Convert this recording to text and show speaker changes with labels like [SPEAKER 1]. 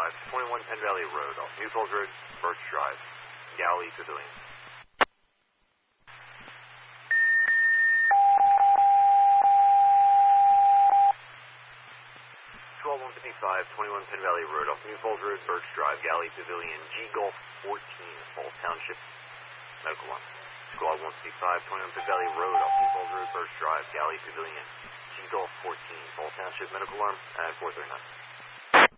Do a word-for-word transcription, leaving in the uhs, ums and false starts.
[SPEAKER 1] twenty-one Penn Valley Road, off New Falls Road, Birch Drive, Galley Pavilion. twelve one fifty-five, twenty-one Penn Valley Road, off New Falls Road, Birch Drive, Galley Pavilion, G Golf fourteen, Falls Township, medical alarm. Squad one fifty-five, twenty-one Penn Valley Road, off New Falls Road, Birch Drive, Galley Pavilion, G Golf fourteen, Falls Township, medical alarm, at four thirty-nine.